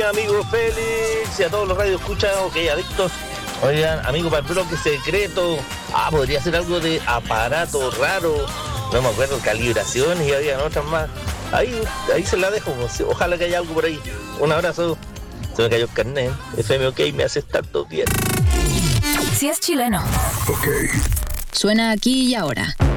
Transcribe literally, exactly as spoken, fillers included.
días, amigo Félix, y a todos los radios escuchan, ok, adictos. Oigan, amigo, para el bloque secreto, ah, podría ser algo de aparato raro, no me acuerdo, calibraciones y había otras más. Ahí, ahí se la dejo, ojalá que haya algo por ahí. Un abrazo. Se me cayó el carnet. F M OK me hace estar todo bien. Si es chileno. Ok. Suena aquí y ahora.